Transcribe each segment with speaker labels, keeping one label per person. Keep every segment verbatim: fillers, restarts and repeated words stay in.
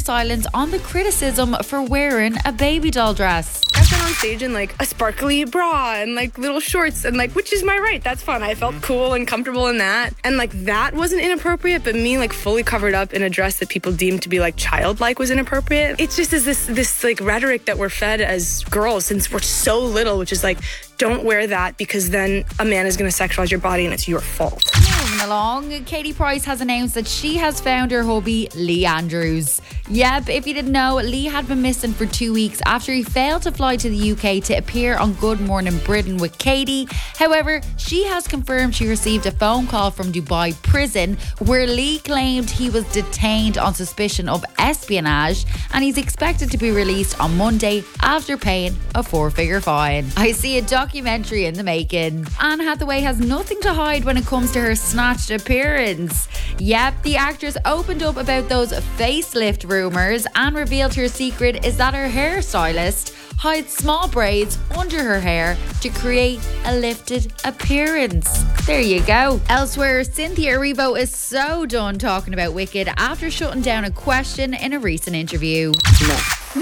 Speaker 1: silence on the criticism for wearing a baby doll dress.
Speaker 2: I've been on stage in like a sparkly bra and like little shorts and like, which is my right. That's fun. I felt cool and comfortable in that. And like that wasn't inappropriate, but me like fully covered up in a dress that people deemed to be like childlike was inappropriate. It's just is this this like rhetoric that we're fed as girls since we're so little, which is like, don't wear that because then a man is going to sexualize your body and it's your fault.
Speaker 1: Moving along, Katie Price has announced that she has found her hubby, Lee Andrews. Yep, if you didn't know, Lee had been missing for two weeks after he failed to fly to the U K to appear on Good Morning Britain with Katie. However, she has confirmed she received a phone call from Dubai prison where Lee claimed he was detained on suspicion of espionage, and he's expected to be released on Monday after paying a four-figure fine. I see a documentary in the making. Anne Hathaway has nothing to hide when it comes to her snatched appearance. Yep, the actress opened up about those facelift rumours and revealed her secret is that her hairstylist hides small braids under her hair to create a lifted appearance. There you go. Elsewhere, Cynthia Erivo is so done talking about Wicked after shutting down a question in a recent interview.
Speaker 3: No.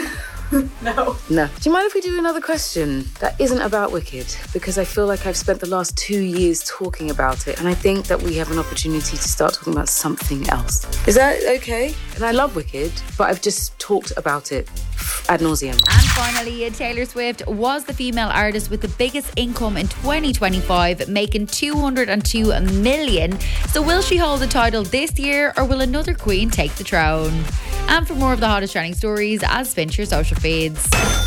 Speaker 2: No.
Speaker 3: No. Do you mind if we do another question that isn't about Wicked? Because I feel like I've spent the last two years talking about it, and I think that we have an opportunity to start talking about something else. Is that okay? And I love Wicked, but I've just talked about it ad nauseum.
Speaker 1: And finally, Taylor Swift was the female artist with the biggest income in twenty twenty-five, making two hundred two million. So will she hold the title this year, or will another queen take the throne? And for more of the hottest trending stories, as spin to your social feeds.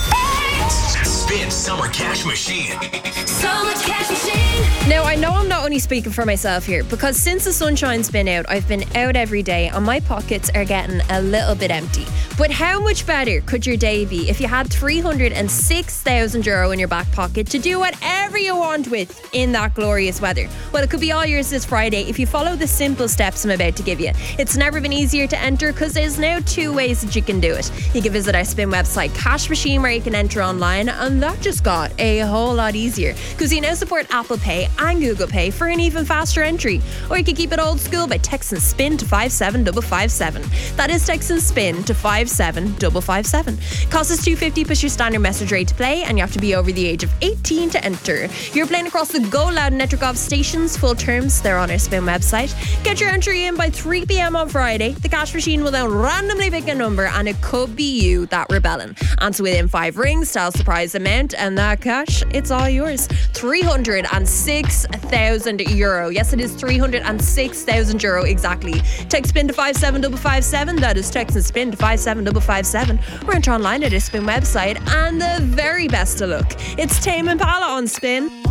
Speaker 4: Spin Summer Cash Machine.
Speaker 5: Summer Cash Machine. Now, I know I'm not only speaking for myself here, because since the sunshine's been out, I've been out every day and my pockets are getting a little bit empty. But how much better could your day be if you had three hundred six thousand euro in your back pocket to do whatever you want with in that glorious weather? Well, it could be all yours this Friday if you follow the simple steps I'm about to give you. It's never been easier to enter because there's now two ways that you can do it. You can visit our spin website, Cash Machine, where you can enter online, and that just got a whole lot easier because you now support Apple Pay and Google Pay for an even faster entry. Or you can keep it old school by texting SPIN to five seven five five seven. That is texting SPIN to five seven five five seven. Cost is two fifty plus your standard message rate to play, and you have to be over the age of eighteen to enter. You're playing across the Go Loud network of stations. Full terms, they're on our spin website. Get your entry in by three p.m. on Friday. The Cash Machine will then randomly pick a number, and it could be you that rebelling. Answer within five rings, tell surprise amount, and that cash, it's all yours. three hundred six thousand euro. Yes, it is three hundred six thousand euro exactly. Text SPIN to five seven five five seven. That is text and SPIN to five seven five five seven. Or enter online at our spin website. And the very best of luck, it's Tame Impala on Spin.